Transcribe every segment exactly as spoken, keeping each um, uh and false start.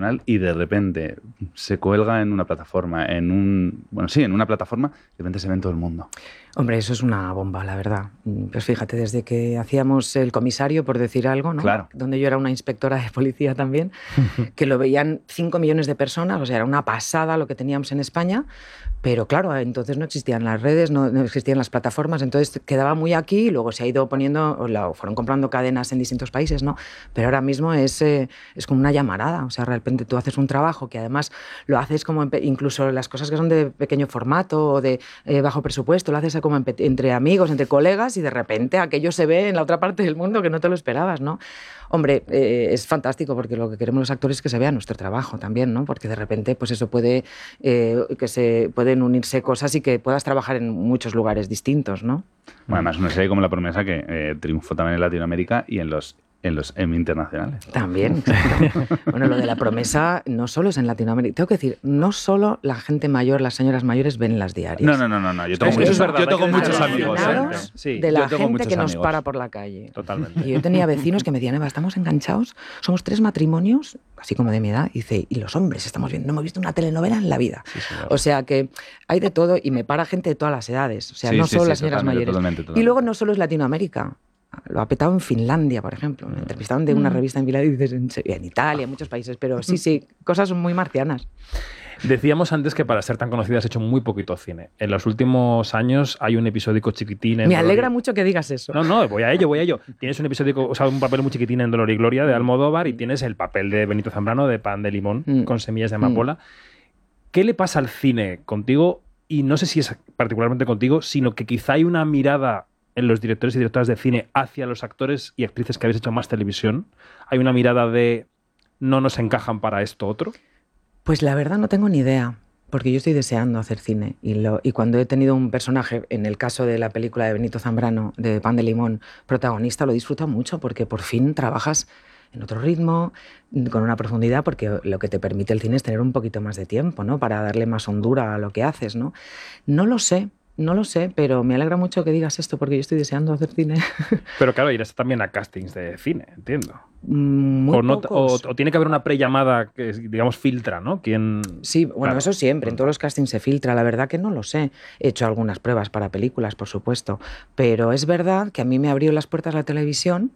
internacional y de repente se cuelga en una plataforma, en un... Bueno, sí, en una plataforma, de repente se ve en todo el mundo. Hombre, eso es una bomba, la verdad. Pues fíjate, desde que hacíamos El Comisario, por decir algo, ¿no? Claro. Donde yo era una inspectora de policía también, que lo veían cinco millones de personas, o sea, era una pasada lo que teníamos en España, pero claro, entonces no existían las redes, no, no existían las plataformas, entonces quedaba muy aquí y luego se ha ido poniendo, o la, fueron comprando cadenas en distintos países, ¿no? Pero ahora mismo es, eh, es como una llamarada, o sea, de repente tú haces un trabajo que además lo haces como, en, incluso las cosas que son de pequeño formato o de eh, bajo presupuesto, lo haces como en, entre amigos, entre colegas, y de repente aquello se ve en la otra parte del mundo que no te lo esperabas, ¿no? Hombre, eh, es fantástico porque lo que queremos los actores es que se vea nuestro trabajo también, ¿no? Porque de repente, pues eso puede, eh, que se pueden unirse cosas y que puedas trabajar en muchos lugares distintos, ¿no? Bueno, además una serie como La Promesa que eh, triunfó también en Latinoamérica y en los en los Emmy internacionales. También, claro. Bueno, lo de La Promesa no solo es en Latinoamérica. Tengo que decir, no solo la gente mayor, las señoras mayores ven las diarias. No, no, no, no, no. Yo tengo, Eso muchos, es verdad, yo tengo hay que muchos decirlo. amigos. Aficionados ¿eh? Sí, de yo la tengo gente muchos que nos amigos. para por la calle. Totalmente. Y yo tenía vecinos que me decían, Eva, estamos enganchados, somos tres matrimonios, así como de mi edad, y dice, y los hombres estamos viendo, no hemos visto una telenovela en la vida. Sí, señor. O sea que hay de todo y me para gente de todas las edades, o sea, Sí, no sí, solo sí, las señoras totalmente, mayores. totalmente, totalmente. Y luego no solo es Latinoamérica. Lo ha petado en Finlandia, por ejemplo. Me entrevistaron de una revista en Finlandia y dices, en, serio, en Italia, en muchos países, pero sí, sí, cosas muy marcianas. Decíamos antes que para ser tan conocida has hecho muy poquito cine. En los últimos años hay un episódico chiquitín en Me Dolor alegra y... mucho que digas eso. No, no, voy a ello, voy a ello. Tienes un episódico, o sea, un papel muy chiquitín en Dolor y Gloria de Almodóvar y tienes el papel de Benito Zambrano de Pan de Limón Mm. con semillas de amapola. ¿Qué le pasa al cine contigo? Y no sé si es particularmente contigo, sino que quizá hay una mirada en los directores y directoras de cine hacia los actores y actrices que habéis hecho más televisión. Hay una mirada de no nos encajan para esto otro. Pues la verdad no tengo ni idea, porque yo estoy deseando hacer cine. Y, lo, y cuando he tenido un personaje, en el caso de la película de Benito Zambrano, de Pan de Limón, protagonista, lo disfruto mucho, porque por fin trabajas en otro ritmo, con una profundidad, porque lo que te permite el cine es tener un poquito más de tiempo, ¿no? Para darle más hondura a lo que haces, ¿no? No lo sé. No lo sé, pero me alegra mucho que digas esto porque yo estoy deseando hacer cine. Pero claro, irás también a castings de cine, entiendo. Muy o, no, o, pocos. o tiene que haber una prellamada que, digamos, filtra, ¿no? ¿Quién... Sí, bueno, Claro. eso siempre, en todos los castings se filtra, la verdad que no lo sé. He hecho algunas pruebas para películas, por supuesto, pero es verdad que a mí me abrió las puertas la televisión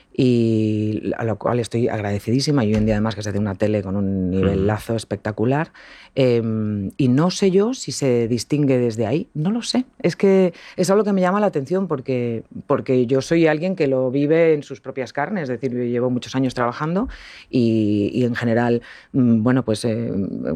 y a lo cual estoy agradecidísima, y hoy en día además que se hace una tele con un nivelazo espectacular, eh, y no sé yo si se distingue desde ahí, no lo sé, es que es algo que me llama la atención porque, porque yo soy alguien que lo vive en sus propias carnes, es decir, yo llevo muchos años trabajando y, y en general, bueno, pues eh,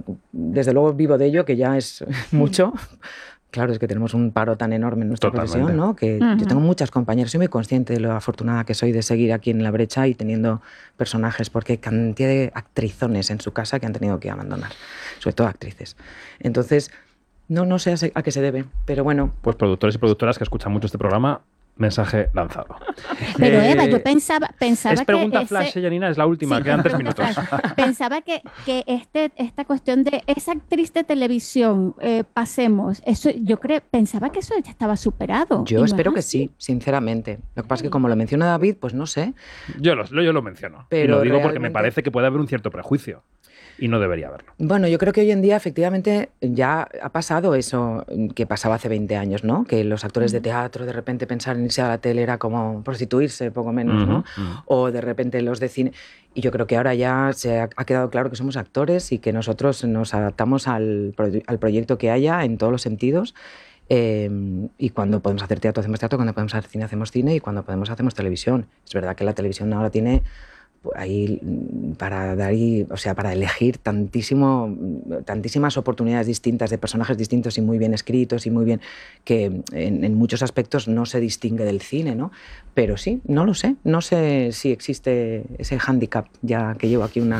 desde luego vivo de ello, que ya es mucho. Claro, es que tenemos un paro tan enorme en nuestra Totalmente. profesión, ¿no? Que Ujú. yo tengo muchas compañeras, soy muy consciente de lo afortunada que soy de seguir aquí en la brecha y teniendo personajes, porque hay cantidad de actrizones en su casa que han tenido que abandonar, sobre todo actrices. Entonces, no, no sé a, se- a qué se debe, pero bueno. Pues productores y productoras que escuchan mucho este programa, mensaje lanzado. Pero Eh, Eva, yo pensaba, pensaba es pregunta que ese- flash, eh, Janina, es la última, Sí, quedan tres pregunta minutos. flash. Pensaba que, que este, esta cuestión de esa actriz de televisión, eh, pasemos, eso, yo creo, pensaba que eso ya estaba superado. Yo Y no espero es que así. sí, sinceramente. Lo que pasa es que como lo menciona David, pues no sé. Yo lo, yo lo menciono. Pero y lo digo porque me realmente- parece que puede haber un cierto prejuicio. Y no debería haberlo. Bueno, yo creo que hoy en día efectivamente ya ha pasado eso que pasaba hace veinte años, ¿no? Que los actores de teatro de repente pensar en irse a la tele era como prostituirse, poco menos, ¿no? Ujú, ujú. O de repente los de cine. Y yo creo que ahora ya se ha, ha quedado claro que somos actores y que nosotros nos adaptamos al, pro- al proyecto que haya en todos los sentidos. Eh, y cuando podemos hacer teatro, hacemos teatro, cuando podemos hacer cine, hacemos cine, y cuando podemos, hacemos televisión. Es verdad que la televisión ahora tiene pues, ahí mm, para dar y, o sea, para elegir tantísimo, mm, tantísimas oportunidades distintas de personajes distintos y muy bien escritos y muy bien, que en, en muchos aspectos no se distingue del cine, ¿no? Pero sí, no lo sé, no sé si existe ese hándicap, ya que llevo aquí una,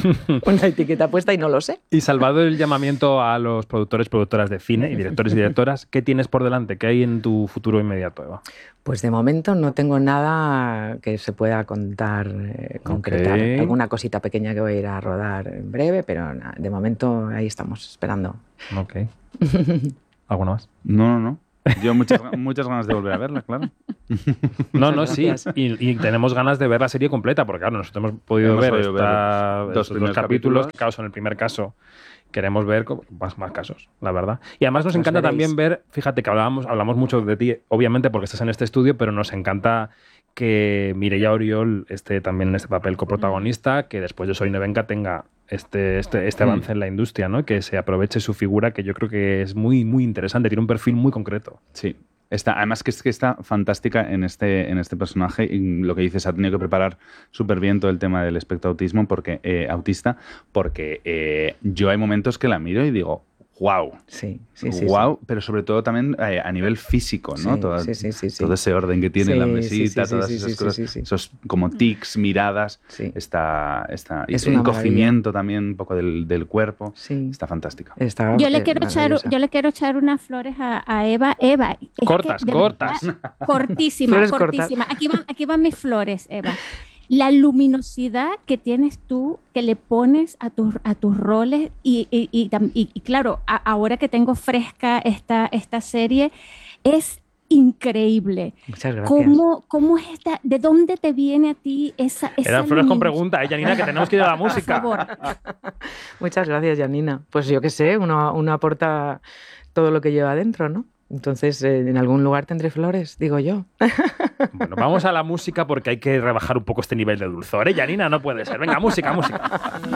una etiqueta puesta y no lo sé. Y salvado el llamamiento a los productores y productoras de cine y directores y directoras, ¿qué tienes por delante? ¿Qué hay en tu futuro inmediato, Eva? Pues de momento no tengo nada que se pueda contar, eh, concretar. Ok. Alguna cosita pequeña que voy a ir a rodar en breve, pero nada, de momento ahí estamos, esperando. Ok. ¿Alguna más? No, no, no. Yo muchas, muchas ganas de volver a verla, claro. No, no, sí. gracias. Y, y tenemos ganas de ver la serie completa, porque claro, nosotros hemos podido Hemos ver, podido ver esta- dos estos dos primeros capítulos, capítulos. que claro, son el primer caso. Queremos ver co- más, más casos, la verdad. Y además nos Los encanta veréis. también ver, fíjate que hablábamos, hablamos mucho de ti, obviamente porque estás en este estudio, pero nos encanta que Mireia Oriol esté también en este papel coprotagonista, que después de Soy Nevenka tenga este, este, este avance en la industria, ¿no? Que se aproveche su figura, que yo creo que es muy, muy interesante, tiene un perfil muy concreto. Sí. Está, además que es que está fantástica en este, en este personaje y lo que dices, ha tenido que preparar súper bien todo el tema del espectro autismo porque, eh, autista, porque eh, yo hay momentos que la miro y digo, wow, Sí, sí, sí. wow, pero sobre todo también eh, a nivel físico, ¿no? Sí, Toda- sí, sí, sí, sí. Todo ese orden que tiene Sí, la sí, mesita, sí, sí, todas sí, esas sí, cosas, sí, sí. esos como tics, miradas, Sí. está, está y Es el una encogimiento también un poco del, del cuerpo, Sí. está fantástica. Está, Yo le eh, quiero echar, maravillosa. yo le quiero echar unas flores a, a Eva. Eva, es que Cortas, de cortas. verdad, cortísima, Flores cortas. cortísima. Aquí van, aquí van mis flores, Eva. La luminosidad que tienes tú, que le pones a tus, a tus roles y, y, y, tam- y- y claro, a- ahora que tengo fresca esta, esta serie, es increíble. Muchas gracias. ¿Cómo, cómo es esta, ¿De dónde te viene a ti esa, esa Eran flores con luminosidad? pregunta, ¿eh, Janina? Que tenemos que ir a la Por música. favor. Muchas gracias, Janina. Pues yo qué sé, uno, uno aporta todo lo que lleva adentro, ¿no? Entonces, eh, en algún lugar tendré flores, digo yo. Bueno, vamos a la música porque hay que rebajar un poco este nivel de dulzor, ¿eh, Janina? No puede ser. Venga, música, música.